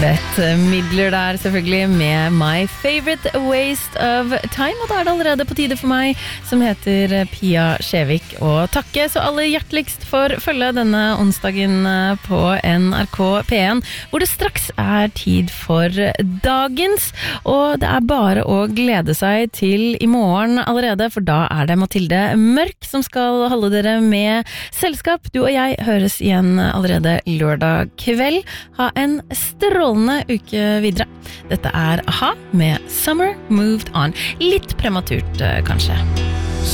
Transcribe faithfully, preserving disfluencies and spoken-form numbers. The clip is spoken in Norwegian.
Midler der selvfølgelig med My Favorite Waste of Time, og da er det allerede på tide for meg som heter Pia Skjevik å takke så aller hjerteligst for følge denne onsdagen på N R K P en, hvor det straks er tid for dagens, og det er bare å glede seg til i morgen allerede, for da er det Mathilde Mørk som skal holde dere med selskap. Du og jeg høres igjen allerede lørdag kveld. Ha en strålende uke videre. Dette er A-ha med Summer Moved On. Litt prematurt, kanskje.